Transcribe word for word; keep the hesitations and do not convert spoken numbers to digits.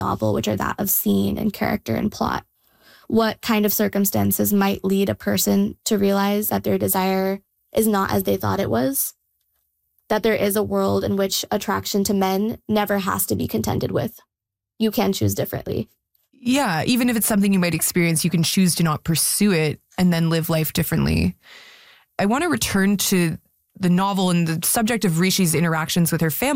novel, which are that of scene and character and plot. What kind of circumstances might lead a person to realize that their desire is not as they thought it was? That there is a world in which attraction to men never has to be contended with. You can choose differently. Yeah, even if it's something you might experience, you can choose to not pursue it and then live life differently. I want to return to the novel and the subject of Rishi's interactions with her family.